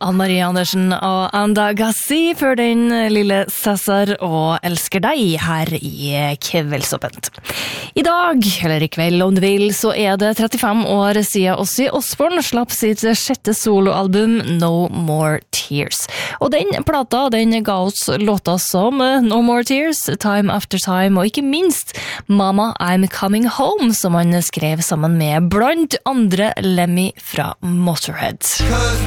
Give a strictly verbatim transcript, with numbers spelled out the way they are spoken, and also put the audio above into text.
Ann-Marie Andersen og Anda Gassi for den lille Cæsar og elsker deg her i Kveldsåpent. I dag, eller i kveld om du vil, så er det trettifem år siden Ozzy Osbourne slapp sitt sjette soloalbum No More Tears. Og den plata, den ga oss låter som No More Tears, Time After Time, og ikke minst Mama I'm Coming Home, som han skrev sammen med blant andre Lemmy fra Motorhead.